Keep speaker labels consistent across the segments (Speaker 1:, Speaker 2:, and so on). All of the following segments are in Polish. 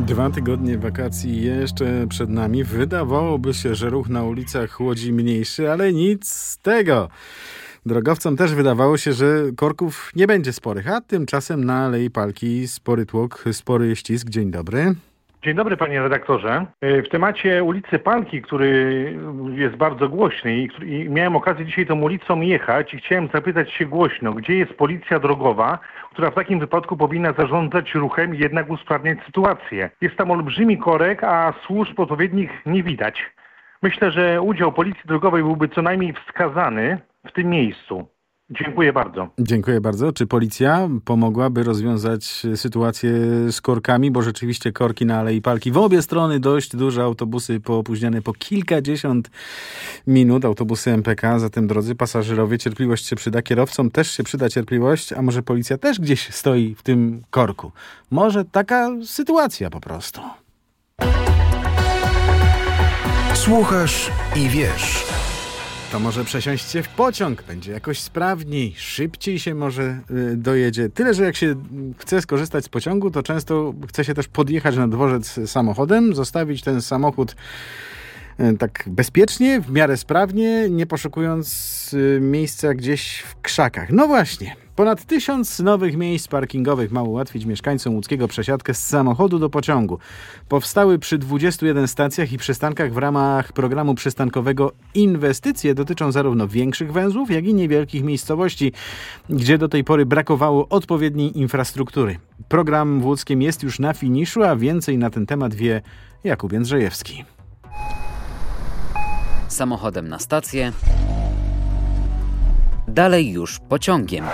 Speaker 1: 2 tygodnie wakacji jeszcze przed nami. Wydawałoby się, że ruch na ulicach Łodzi mniejszy, ale nic z tego. Drogowcom też wydawało się, że korków nie będzie sporych, a tymczasem na Alei Palki spory tłok, spory ścisk. Dzień dobry.
Speaker 2: Dzień dobry, panie redaktorze. W temacie ulicy Palki, który jest bardzo głośny i miałem okazję dzisiaj tą ulicą jechać i chciałem zapytać się głośno, gdzie jest policja drogowa, która w takim wypadku powinna zarządzać ruchem i jednak usprawniać sytuację. Jest tam olbrzymi korek, a służb odpowiednich nie widać. Myślę, że udział policji drogowej byłby co najmniej wskazany w tym miejscu. Dziękuję bardzo.
Speaker 1: Dziękuję bardzo. Czy policja pomogłaby rozwiązać sytuację z korkami? Bo rzeczywiście korki na Alei Palki w obie strony dość duże, autobusy poopóźniane po kilkadziesiąt minut, autobusy MPK. Zatem, drodzy pasażerowie, cierpliwość się przyda. Kierowcom też się przyda cierpliwość, a może policja też gdzieś stoi w tym korku? Może taka sytuacja po prostu.
Speaker 3: Słuchasz i wiesz.
Speaker 1: To może przesiąść w pociąg, będzie jakoś sprawniej, szybciej się może dojedzie. Tyle, że jak się chce skorzystać z pociągu, to często chce się też podjechać na dworzec samochodem, zostawić ten samochód tak bezpiecznie, w miarę sprawnie, nie poszukując miejsca gdzieś w krzakach. No właśnie, ponad 1000 nowych miejsc parkingowych ma ułatwić mieszkańcom łódzkiego przesiadkę z samochodu do pociągu. Powstały przy 21 stacjach i przystankach w ramach programu przystankowego. Inwestycje dotyczą zarówno większych węzłów, jak i niewielkich miejscowości, gdzie do tej pory brakowało odpowiedniej infrastruktury. Program w Łódzkiem jest już na finiszu, a więcej na ten temat wie Jakub Jędrzejewski.
Speaker 4: Samochodem na stację, dalej już pociągiem.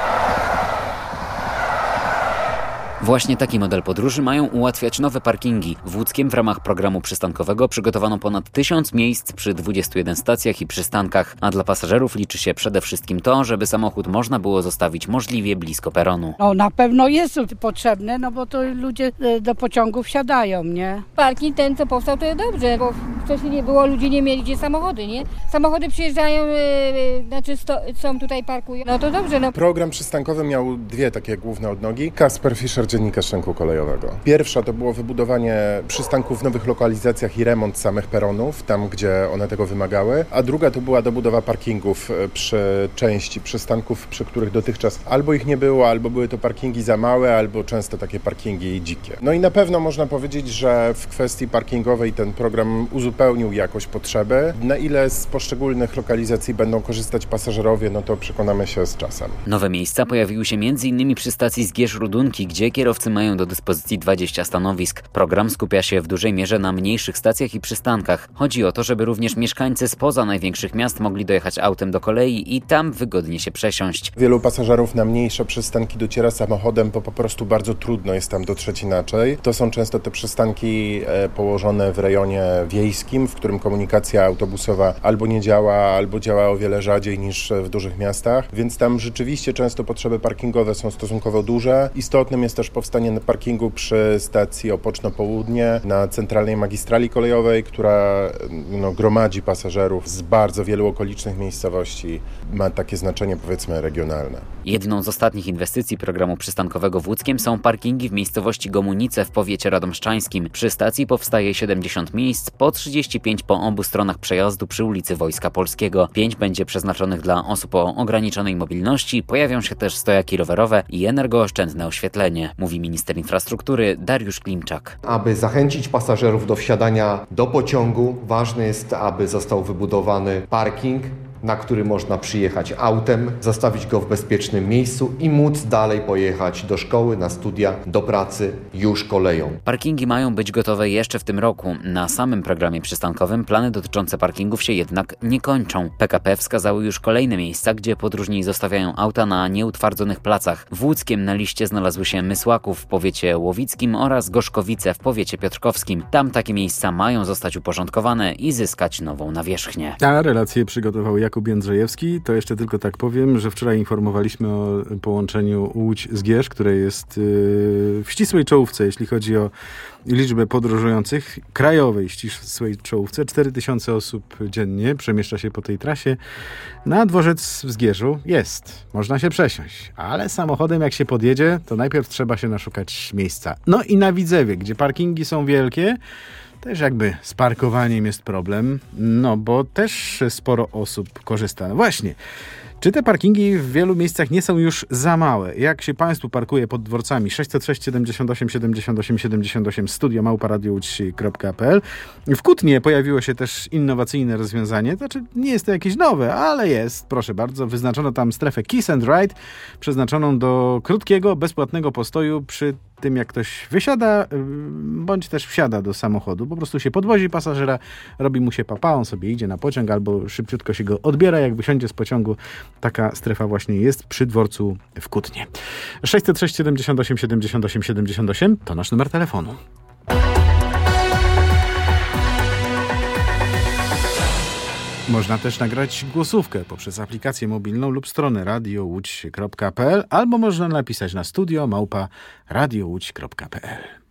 Speaker 4: Właśnie taki model podróży mają ułatwiać nowe parkingi. W Łódzkiem w ramach programu przystankowego przygotowano ponad 1000 miejsc przy 21 stacjach i przystankach, a dla pasażerów liczy się przede wszystkim to, żeby samochód można było zostawić możliwie blisko peronu.
Speaker 5: No na pewno jest potrzebne, no bo to ludzie do pociągów wsiadają, nie?
Speaker 6: Parking ten, co powstał, to jest dobrze, bo wcześniej nie było, ludzie nie mieli gdzie samochody, nie? Samochody przyjeżdżają, są tutaj, parkują, no to dobrze, no.
Speaker 7: Program przystankowy miał dwie takie główne odnogi. Kasper Fischer, dziennikarz rynku kolejowego. Pierwsza to było wybudowanie przystanków w nowych lokalizacjach i remont samych peronów, tam gdzie one tego wymagały, a druga to była dobudowa parkingów przy części przystanków, przy których dotychczas albo ich nie było, albo były to parkingi za małe, albo często takie parkingi dzikie. No i na pewno można powiedzieć, że w kwestii parkingowej ten program uzupełnił jakoś potrzeby. Na ile z poszczególnych lokalizacji będą korzystać pasażerowie, no to przekonamy się z czasem.
Speaker 4: Nowe miejsca pojawiły się m.in. przy stacji Zgierz-Rudunki, gdzie kierowcy mają do dyspozycji 20 stanowisk. Program skupia się w dużej mierze na mniejszych stacjach i przystankach. Chodzi o to, żeby również mieszkańcy spoza największych miast mogli dojechać autem do kolei i tam wygodnie się przesiąść.
Speaker 7: Wielu pasażerów na mniejsze przystanki dociera samochodem, bo po prostu bardzo trudno jest tam dotrzeć inaczej. To są często te przystanki położone w rejonie wiejskim, w którym komunikacja autobusowa albo nie działa, albo działa o wiele rzadziej niż w dużych miastach, więc tam rzeczywiście często potrzeby parkingowe są stosunkowo duże. Istotnym jest też powstanie parkingu przy stacji Opoczno Południe na centralnej magistrali kolejowej, która gromadzi pasażerów z bardzo wielu okolicznych miejscowości. Ma takie znaczenie, powiedzmy, regionalne.
Speaker 4: Jedną z ostatnich inwestycji programu przystankowego w Łódzkiem są parkingi w miejscowości Gomunice w powiecie radomszczańskim. Przy stacji powstaje 70 miejsc, po 35 po obu stronach przejazdu przy ulicy Wojska Polskiego. 5 będzie przeznaczonych dla osób o ograniczonej mobilności. Pojawią się też stojaki rowerowe i energooszczędne oświetlenie, mówi minister infrastruktury Dariusz Klimczak.
Speaker 8: Aby zachęcić pasażerów do wsiadania do pociągu, ważne jest, aby został wybudowany parking, na który można przyjechać autem, zostawić go w bezpiecznym miejscu i móc dalej pojechać do szkoły, na studia, do pracy już koleją.
Speaker 4: Parkingi mają być gotowe jeszcze w tym roku. Na samym programie przystankowym plany dotyczące parkingów się jednak nie kończą. PKP wskazały już kolejne miejsca, gdzie podróżni zostawiają auta na nieutwardzonych placach. W Łódzkiem na liście znalazły się Mysłaków w powiecie łowickim oraz Gorzkowice w powiecie piotrkowskim. Tam takie miejsca mają zostać uporządkowane i zyskać nową nawierzchnię.
Speaker 1: A relację przygotował Jakub Jędrzejewski. To jeszcze tylko tak powiem, że wczoraj informowaliśmy o połączeniu Łódź-Zgierz, które jest w ścisłej czołówce, jeśli chodzi o liczbę podróżujących. Krajowej ścisłej czołówce. 4000 osób dziennie przemieszcza się po tej trasie. Na dworzec w Zgierzu jest. Można się przesiąść. Ale samochodem jak się podjedzie, to najpierw trzeba się naszukać miejsca. No i na Widzewie, gdzie parkingi są wielkie, też jakby z parkowaniem jest problem, no bo też sporo osób korzysta. No właśnie, czy te parkingi w wielu miejscach nie są już za małe? Jak się Państwu parkuje pod dworcami? 606 78 78 78 studio@radiołódź.pl. W Kutnie pojawiło się też innowacyjne rozwiązanie. Znaczy nie jest to jakieś nowe, ale jest, proszę bardzo. Wyznaczono tam strefę Kiss and Ride, przeznaczoną do krótkiego, bezpłatnego postoju przy tym, jak ktoś wysiada, bądź też wsiada do samochodu. Po prostu się podwozi pasażera, robi mu się papa, on sobie idzie na pociąg albo szybciutko się go odbiera, jak wysiądzie z pociągu. Taka strefa właśnie jest przy dworcu w Kutnie. 606 78 78 78 to nasz numer telefonu. Można też nagrać głosówkę poprzez aplikację mobilną lub stronę radiołódź.pl albo można napisać na studio @radiołódź.pl.